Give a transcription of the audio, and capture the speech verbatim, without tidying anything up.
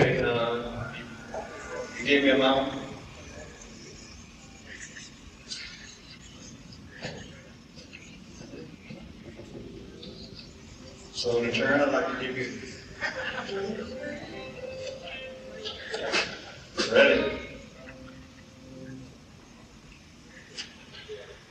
Okay, uh, you gave me a amount. So in return, I'd like to give you. Ready?